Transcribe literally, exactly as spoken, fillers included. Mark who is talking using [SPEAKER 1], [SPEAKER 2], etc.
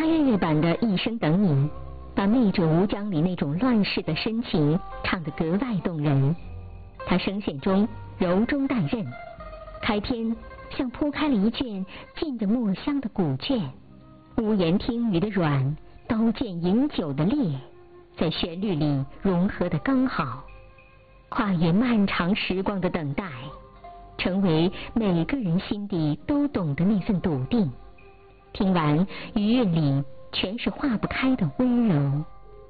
[SPEAKER 1] 八月月版的《一生等你》，把《媚者无疆》里那种乱世的深情唱得格外动人。他声线中柔中带韧，开篇像铺开了一卷浸着墨香的古卷，屋檐听雨的软，刀剑饮酒的烈，在旋律里融合得刚好，跨越漫长时光的等待，成为每个人心底都懂得那份笃定。听完，余韵里全是化不开的温柔。